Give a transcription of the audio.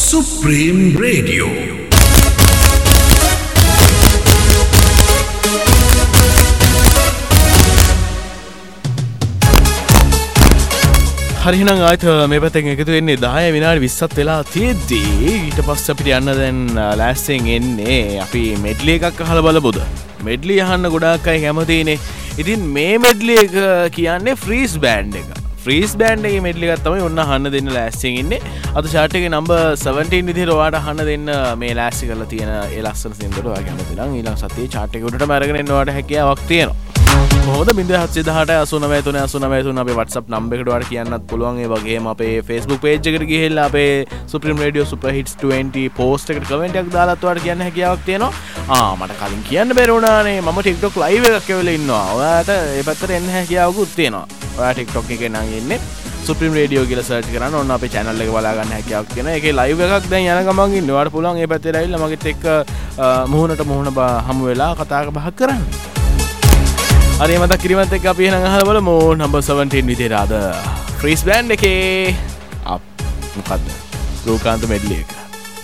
Supreme Radio. හරිනම් ආයත මේ පැත්තෙන් එකතු වෙන්නේ 10 විනාඩි 20ක් වෙලා තියෙද්දී ඊට පස්සේ අපිට යන්න දැන් ලෑස්තියෙන් එන්නේ අපි මෙඩ්ලි එකක් අහලා බලමුද? මෙඩ්ලි අහන්න ගොඩාක් අය කැමතිනේ. ඉතින් මේ මෙඩ්ලි එක කියන්නේ ෆ්‍රීස් බෑන්ඩ් එක. ෆ්‍රීස් බෑන්ඩ් එකේ මෙඩ්ලි එකක් තමයි ඔන්න අහන්න දෙන්න ලෑස්තියෙන් ඉන්නේ. අද chart එකේ number 17 විදිහට ඔයාලට අහන්න දෙන්න මේ ලෑස්ති කරලා තියෙන ඒ ලස්සන සින්දුවට ඔයා කැමති නම් ඊළඟ සතියේ chart එක උඩටම අරගෙන එන්න ඔයාලට හැකියාවක් තියෙනවා. කොහොමද 0718899393 අපේ WhatsApp number එකට ඔයාලට කියන්නත් පුළුවන්. ඒ වගේම අපේ Facebook page එකට ගිහිල්ලා අපේ Supreme Radio Super Hits 20 post එකට comment එකක් දාලාත් ඔයාලට කියන්න හැකියාවක් තියෙනවා. මට කලින් කියන්න බැරි වුණානේ. මම TikTok live එකක් ඇවිල්ලා ඉන්නවා. ඔයාලට ඒ පැත්තට එන්න හැකියාවකුත් තියෙනවා. ඔයා TikTok එකේ නම් ඉන්නේ Supreme Radio කියලා search කරන්න ඕන අපේ channel එක බලා ගන්න හැකියාවක් තියෙනවා. ඒකේ live එකක් දැන් යන ගමන් ඉන්නේ. ඔයාලට පුළුවන් ඒ පැත්තට ඇවිල්ලා මගෙත් එක්ක මුහුණට මුහුණ හමු වෙලා කතා බහ කරන්න. හරි මතක් කිරීමත් එක්ක අපි එහෙනම් අහලා බලමු number 17 විදිහට අද ෆ්‍රීස් බෑන්ඩ් එකේ මොකද්ද රූකාන්ත මෙඩ්ලි එක.